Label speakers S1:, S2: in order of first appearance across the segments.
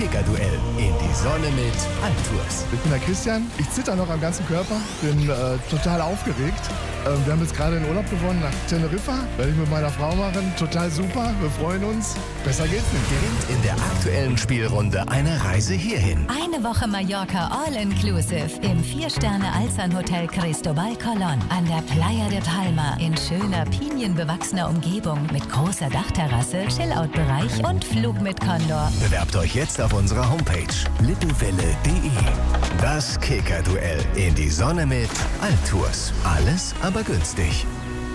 S1: Kicker-Duell in die Sonne mit Altours.
S2: Ich bin der Christian, ich zitter noch am ganzen Körper, bin total aufgeregt. Wir haben jetzt gerade den Urlaub gewonnen nach Teneriffa, werde ich mit meiner Frau machen, total super, wir freuen uns, besser geht's nicht.
S1: Gewinnt in der aktuellen Spielrunde eine Reise hierhin.
S3: Eine Woche Mallorca All-Inclusive im 4-Sterne-Alzan-Hotel Cristobal Colón an der Playa de Palma in schöner, pinienbewachsener Umgebung mit großer Dachterrasse, Chillout-Bereich und Flug mit Condor.
S1: Bewerbt euch jetzt auf unserer Homepage lippewelle.de. Das Kicker-Duell in die Sonne mit Altours. Alles aber günstig.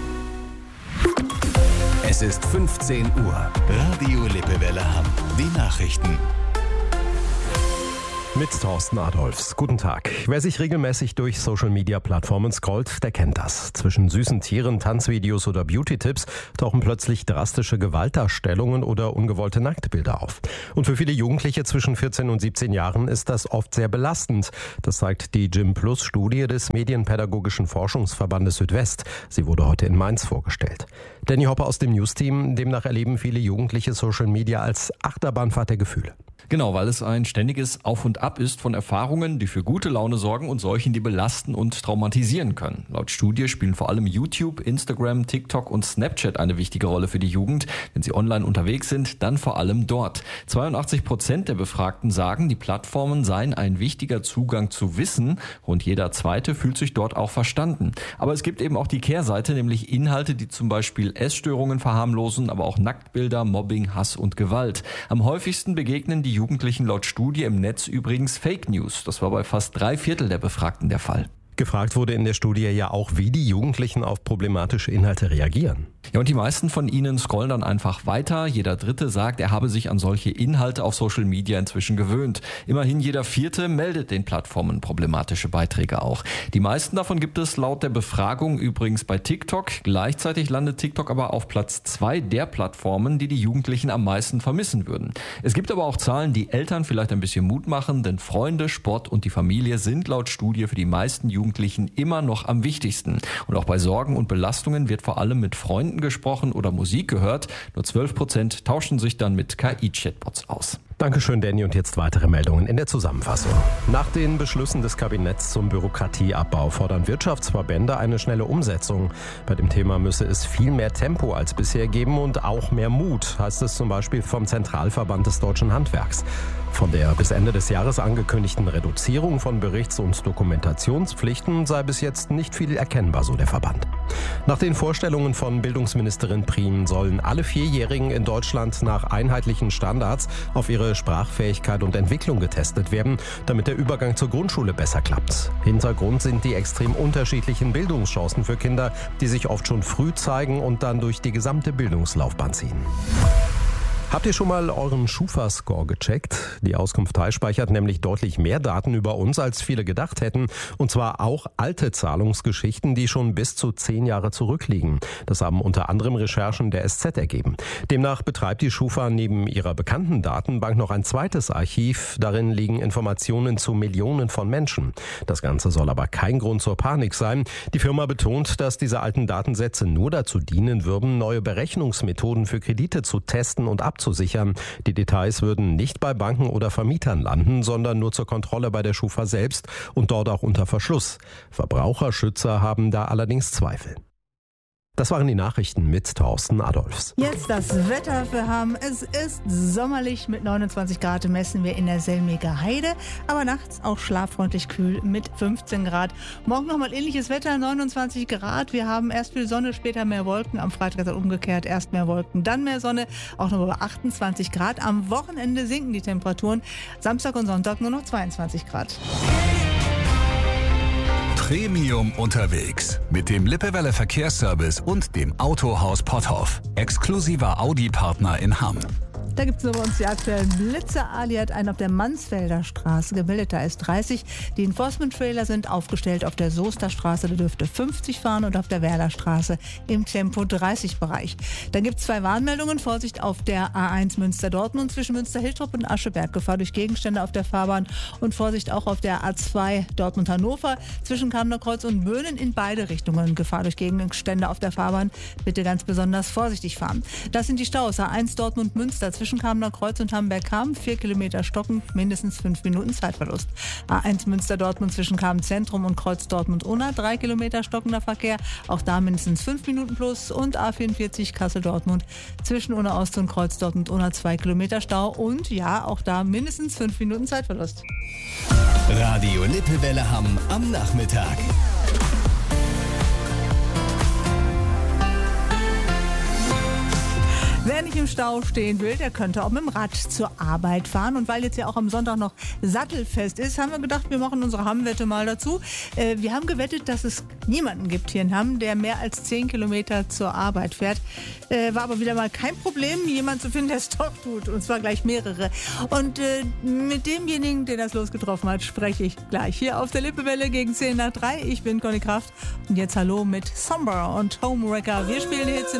S1: Es ist 15 Uhr. Radio Lippewelle Hamm. Die Nachrichten.
S4: Mit Thorsten Adolfs. Guten Tag. Wer sich regelmäßig durch Social-Media-Plattformen scrollt, der kennt das. Zwischen süßen Tieren, Tanzvideos oder Beauty-Tipps tauchen plötzlich drastische Gewaltdarstellungen oder ungewollte Nacktbilder auf. Und für viele Jugendliche zwischen 14 und 17 Jahren ist das oft sehr belastend. Das zeigt die Gym-Plus-Studie des Medienpädagogischen Forschungsverbandes Südwest. Sie wurde heute in Mainz vorgestellt. Danny Hopper aus dem News-Team. Demnach erleben viele Jugendliche Social-Media als Achterbahnfahrt der Gefühle.
S5: Genau, weil es ein ständiges Auf und Ab ist von Erfahrungen, die für gute Laune sorgen und solchen, die belasten und traumatisieren können. Laut Studie spielen vor allem YouTube, Instagram, TikTok und Snapchat eine wichtige Rolle für die Jugend. Wenn sie online unterwegs sind, dann vor allem dort. 82% der Befragten sagen, die Plattformen seien ein wichtiger Zugang zu Wissen. Rund jeder Zweite fühlt sich dort auch verstanden. Aber es gibt eben auch die Kehrseite, nämlich Inhalte, die zum Beispiel Essstörungen verharmlosen, aber auch Nacktbilder, Mobbing, Hass und Gewalt. Am häufigsten begegnen die Jugendlichen laut Studie im Netz übrigens Fake News. Das war bei fast 3/4 der Befragten der Fall.
S4: Gefragt wurde in der Studie ja auch, wie die Jugendlichen auf problematische Inhalte reagieren.
S5: Ja, und die meisten von ihnen scrollen dann einfach weiter. Jeder Dritte sagt, er habe sich an solche Inhalte auf Social Media inzwischen gewöhnt. Immerhin jeder Vierte meldet den Plattformen problematische Beiträge auch. Die meisten davon gibt es laut der Befragung übrigens bei TikTok. Gleichzeitig landet TikTok aber auf Platz 2 der Plattformen, die die Jugendlichen am meisten vermissen würden. Es gibt aber auch Zahlen, die Eltern vielleicht ein bisschen Mut machen, denn Freunde, Sport und die Familie sind laut Studie für die meisten Jugendlichen immer noch am wichtigsten. Und auch bei Sorgen und Belastungen wird vor allem mit Freunden gesprochen oder Musik gehört. Nur 12% tauschen sich dann mit KI-Chatbots aus.
S4: Dankeschön, Danny. Und jetzt weitere Meldungen in der Zusammenfassung. Nach den Beschlüssen des Kabinetts zum Bürokratieabbau fordern Wirtschaftsverbände eine schnelle Umsetzung. Bei dem Thema müsse es viel mehr Tempo als bisher geben und auch mehr Mut, heißt es zum Beispiel vom Zentralverband des Deutschen Handwerks. Von der bis Ende des Jahres angekündigten Reduzierung von Berichts- und Dokumentationspflichten sei bis jetzt nicht viel erkennbar, so der Verband. Nach den Vorstellungen von Bildungsministerin Prien sollen alle Vierjährigen in Deutschland nach einheitlichen Standards auf ihre Sprachfähigkeit und Entwicklung getestet werden, damit der Übergang zur Grundschule besser klappt. Hintergrund sind die extrem unterschiedlichen Bildungschancen für Kinder, die sich oft schon früh zeigen und dann durch die gesamte Bildungslaufbahn ziehen. Habt ihr schon mal euren Schufa-Score gecheckt? Die Auskunft speichert nämlich deutlich mehr Daten über uns, als viele gedacht hätten. Und zwar auch alte Zahlungsgeschichten, die schon bis zu 10 Jahre zurückliegen. Das haben unter anderem Recherchen der SZ ergeben. Demnach betreibt die Schufa neben ihrer bekannten Datenbank noch ein zweites Archiv. Darin liegen Informationen zu Millionen von Menschen. Das Ganze soll aber kein Grund zur Panik sein. Die Firma betont, dass diese alten Datensätze nur dazu dienen würden, neue Berechnungsmethoden für Kredite zu testen und abzusichern. Die Details würden nicht bei Banken oder Vermietern landen, sondern nur zur Kontrolle bei der Schufa selbst und dort auch unter Verschluss. Verbraucherschützer haben da allerdings Zweifel. Das waren die Nachrichten mit Thorsten Adolfs.
S6: Jetzt das Wetter für Hamm. Es ist sommerlich mit 29 Grad messen wir in der Selmiger Heide, aber nachts auch schlaffreundlich kühl mit 15 Grad. Morgen nochmal ähnliches Wetter, 29 Grad. Wir haben erst viel Sonne, später mehr Wolken. Am Freitag ist es umgekehrt, erst mehr Wolken, dann mehr Sonne. Auch noch über 28 Grad. Am Wochenende sinken die Temperaturen. Samstag und Sonntag nur noch 22 Grad.
S7: Premium unterwegs mit dem Lippewelle Verkehrsservice und dem Autohaus Potthoff. Exklusiver Audi-Partner in Hamm.
S6: Da gibt es nur bei uns die aktuellen Blitze. Ali hat einen auf der Mansfelder Straße gemeldet, da ist 30. Die Enforcement-Trailer sind aufgestellt auf der Soester Straße, da dürfte 50 fahren und auf der Werler Straße im Tempo 30-Bereich. Dann gibt es 2 Warnmeldungen. Vorsicht auf der A1 Münster-Dortmund zwischen Münster-Hiltrop und Ascheberg. Gefahr durch Gegenstände auf der Fahrbahn. Und Vorsicht auch auf der A2 Dortmund-Hannover zwischen Kamenerkreuz und Böhnen in beide Richtungen. Gefahr durch Gegenstände auf der Fahrbahn. Bitte ganz besonders vorsichtig fahren. Das sind die Staus. A1 Dortmund-Münster zwischen zwischen Kamener Kreuz und Hamburg-Kamm, 4 Kilometer stockend, mindestens 5 Minuten Zeitverlust. A1 Münster-Dortmund zwischen Kamen-Zentrum und Kreuz Dortmund-Unna, 3 Kilometer stockender Verkehr, auch da mindestens 5 Minuten plus. Und A44 Kassel-Dortmund zwischen Unna-Ost und Kreuz Dortmund-Unna, 2 Kilometer Stau und ja, auch da mindestens 5 Minuten Zeitverlust.
S1: Radio Lippewelle Hamm am Nachmittag.
S6: Wer nicht im Stau stehen will, der könnte auch mit dem Rad zur Arbeit fahren. Und weil jetzt ja auch am Sonntag noch Sattelfest ist, haben wir gedacht, wir machen unsere Hamm-Wette mal dazu. Wir haben gewettet, dass es niemanden gibt hier in Hamm, der mehr als 10 Kilometer zur Arbeit fährt. War aber wieder mal kein Problem, jemanden zu finden, der es doch tut. Und zwar gleich mehrere. Und mit demjenigen, der das losgetroffen hat, spreche ich gleich hier auf der Lippewelle gegen 10 nach 3. Ich bin Conny Kraft. Und jetzt hallo mit Somber und Homewrecker. Wir spielen jetzt